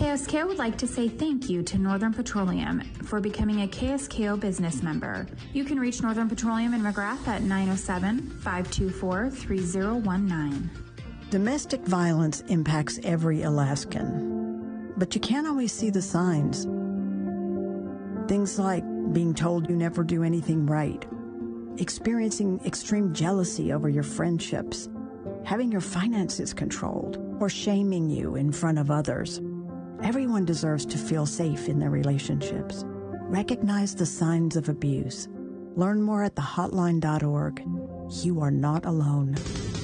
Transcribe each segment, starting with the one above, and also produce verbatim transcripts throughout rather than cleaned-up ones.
K S K O would like to say thank you to Northern Petroleum for becoming a K S K O business member. You can reach Northern Petroleum in McGrath at nine oh seven, five two four, three oh one nine. Domestic violence impacts every Alaskan, but you can't always see the signs. Things like being told you never do anything right, experiencing extreme jealousy over your friendships, having your finances controlled, or shaming you in front of others. Everyone deserves to feel safe in their relationships. Recognize the signs of abuse. Learn more at the hotline dot org. You are not alone.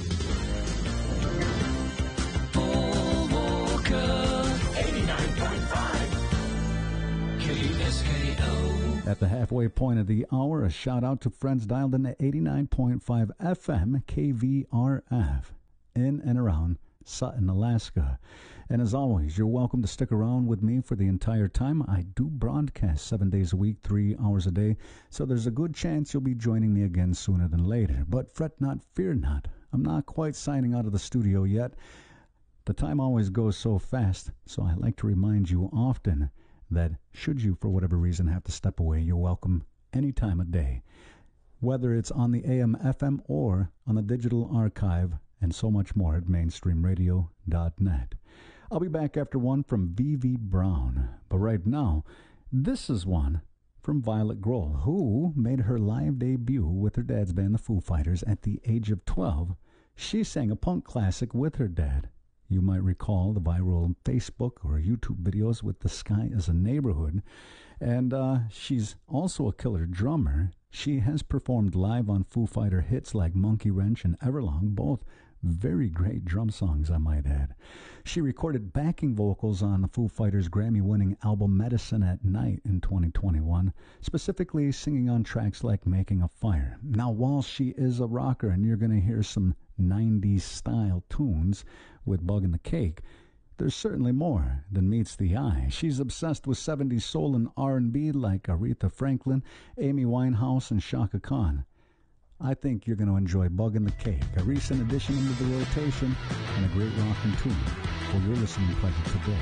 Paul Walker, eighty-nine point five K S K O. At the halfway point of the hour, a shout out to friends dialed in at eighty-nine point five F M K V R F in and around Sutton, Alaska. And as always, you're welcome to stick around with me for the entire time. I do broadcast seven days a week, three hours a day, so there's a good chance you'll be joining me again sooner than later. But fret not, fear not. I'm not quite signing out of the studio yet. The time always goes so fast, so I like to remind you often that should you, for whatever reason, have to step away, you're welcome any time of day, whether it's on the A M F M or on the digital archive, and so much more at mainstream radio dot net. I'll be back after one from V V Brown, but right now, this is one from Violet Grohl, who made her live debut with her dad's band, the Foo Fighters, at the age of twelve. She sang a punk classic with her dad. You might recall the viral Facebook or YouTube videos with The Sky is a Neighborhood. And uh, she's also a killer drummer. She has performed live on Foo Fighter hits like Monkey Wrench and Everlong, both very great drum songs, I might add. She recorded backing vocals on the Foo Fighters' Grammy-winning album Medicine at Night in twenty twenty-one, specifically singing on tracks like Making a Fire. Now, while she is a rocker and you're going to hear some nineties-style tunes with Bug in the Cake, there's certainly more than meets the eye. She's obsessed with seventies soul and R and B like Aretha Franklin, Amy Winehouse, and Chaka Khan. I think you're going to enjoy Bug in the Cake, a recent addition into the rotation, and a great rockin' tune for your listening pleasure today.